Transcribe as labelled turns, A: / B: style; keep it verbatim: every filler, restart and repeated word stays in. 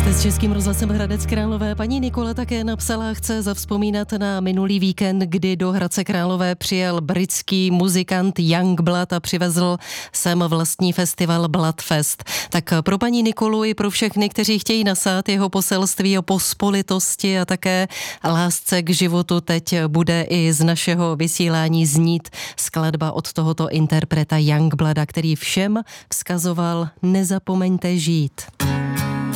A: Jste s Českým rozhlasem Hradec Králové. Paní Nikola také napsala, chce zavzpomínat na minulý víkend, kdy do Hradce Králové přijel britský muzikant Youngblood a přivezl sem vlastní festival Bloodfest. Tak pro paní Nikolu i pro všechny, kteří chtějí nasát jeho poselství o pospolitosti a také lásce k životu, teď bude i z našeho vysílání znít skladba od tohoto interpreta Youngblooda, který všem vzkazoval: nezapomeňte žít.